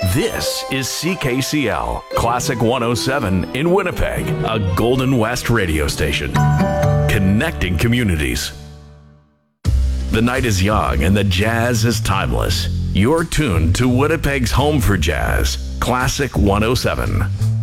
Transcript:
This is CKCL, Classic 107 in Winnipeg, a Golden West radio station. Connecting communities. The night is young and the jazz is timeless. You're tuned to Winnipeg's home for jazz, Classic 107.